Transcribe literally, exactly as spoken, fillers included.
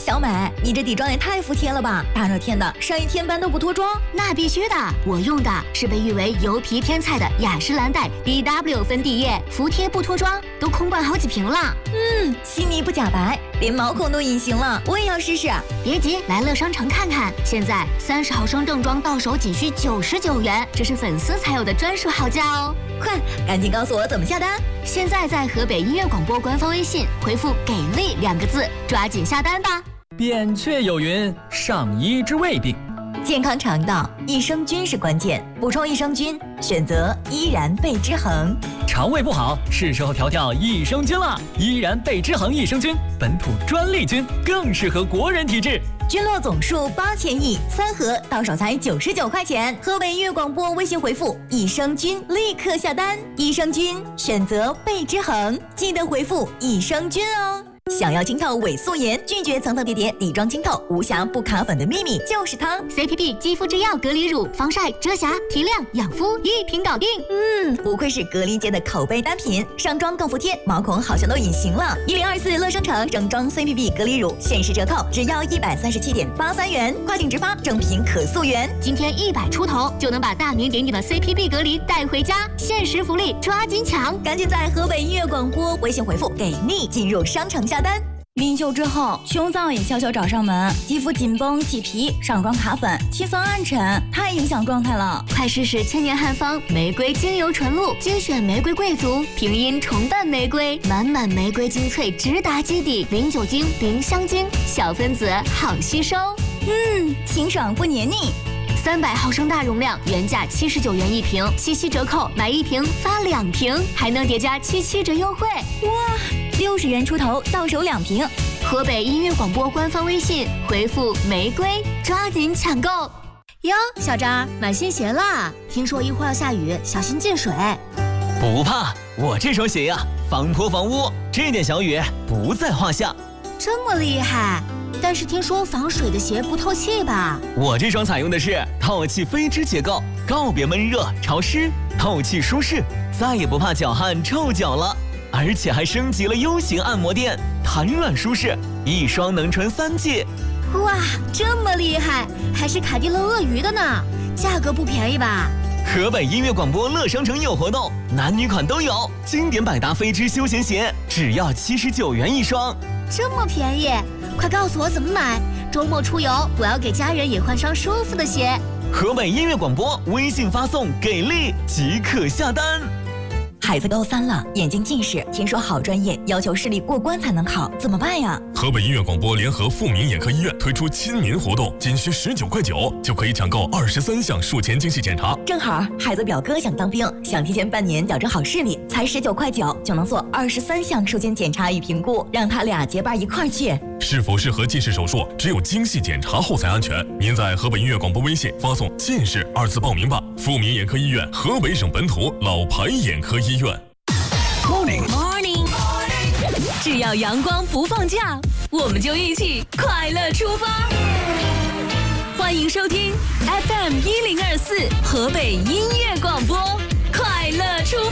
小美，你这底妆也太服帖了吧！大热天的，上一天班都不脱妆？ 那必须的，我用的是被誉为油皮天菜的雅诗兰黛 B W 粉底液，服帖不脱妆，都空灌好几瓶了。 嗯，细腻不假白，连毛孔都隐形了，我也要试试。 别急，来乐商城看看，现在三十毫升正装到手仅需九十九元，这是粉丝才有的专属好价哦！ 快，赶紧告诉我怎么下单！ 现在在河北音乐广播官方微信回复“给力”两个字，抓紧下单吧。 扁鹊有云：上医治未病。 健康肠道，益生菌是关键，补充益生菌，选择依然贝之恒。 肠胃不好，是时候调调益生菌了。依然贝之恒益生菌，本土专利菌，更适合国人体质。 菌落总数八千亿，三盒到手才九十九块钱。河北音乐广播微信回复“益生菌”，立刻下单。益生菌选择贝之恒，记得回复“益生菌”哦。想要清透伪素颜，拒绝层层叠叠底妆清透，无瑕不卡粉的秘密就是它 C P B 肌肤之钥隔离乳，防晒、遮瑕、提亮、养肤一瓶搞定。 嗯，不愧是隔离界的口碑单品，上妆更服帖，毛孔好像都隐形了。一零二四乐商城整装 C P B 隔离乳限时折扣，只要一百三十七点八三元，跨境直发，正品可溯源。 今天一百出头就能把大名鼎鼎的 C P B 隔离带回家，限时福利，抓紧抢！ 赶紧在河北音乐广播微信回复“给力”进入商城下单。孕休之后，胸燥也悄悄找上门，肌肤紧绷起皮，上妆卡粉，气色暗沉，太影响状态了。 快试试千年汉方玫瑰精油纯露，精选玫瑰贵族，平阴重瓣玫瑰，满满玫瑰精粹直达基底，零酒精、零香精，小分子好吸收。 嗯，清爽不黏腻。 三百毫升大容量，原价七十九元一瓶，七夕折扣买一瓶发两瓶，还能叠加七七折优惠。 哇，六十元出头到手两瓶。 河北音乐广播官方微信回复玫瑰，抓紧抢购。哟，小张买新鞋啦！听说一会儿要下雨，小心进水。 不怕，我这双鞋呀、啊，防泼防污，这点小雨不在话下。 这么厉害？但是听说防水的鞋不透气吧？ 我这双采用的是透气飞织结构，告别闷热潮湿，透气舒适，再也不怕脚汗臭脚了。而且还升级了 U 型按摩垫，弹软舒适，一双能穿三季。 哇，这么厉害，还是凯迪勒鳄鱼的呢，价格不便宜吧？ 河北音乐广播乐商城有活动，男女款都有，经典百搭飞织休闲鞋只要七十九元一双， 这么便宜，快告诉我怎么买！周末出游，我要给家人也换双舒服的鞋。 河北音乐广播微信发送给力即可下单。 孩子高三了，眼睛近视，听说好专业要求视力过关才能考，怎么办呀？ 河北音乐广播联合富民眼科医院推出亲民活动，仅需十九块九就可以抢购二十三项术前精细检查。 正好孩子表哥想当兵，想提前半年矫正好视力，才十九块九就能做二十三项术前检查与评估，让他俩结伴一块儿去。 是否适合近视手术，只有精细检查后才安全。您在河北音乐广播微信发送“近视”二字报名吧。富民眼科医院，河北省本土老牌眼科医院。 Morning Morning， 只要阳光不放假，我们就一起快乐出发。欢迎收听 F M 一零二四河北音乐广播，快乐出发。